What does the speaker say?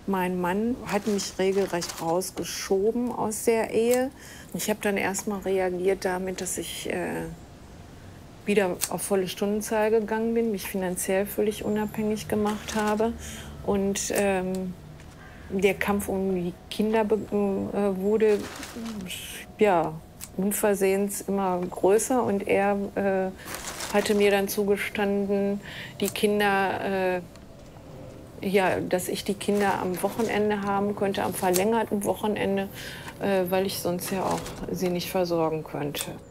Mein Mann hat mich regelrecht rausgeschoben aus der Ehe. Ich habe dann erst mal reagiert damit, dass ich wieder auf volle Stundenzahl gegangen bin, mich finanziell völlig unabhängig gemacht habe. Und der Kampf um die Kinder wurde ja, unversehens immer größer. Und er hatte mir dann zugestanden, die Kinder ja, dass ich die Kinder am Wochenende haben könnte, am verlängerten Wochenende, weil ich sonst ja auch sie nicht versorgen könnte.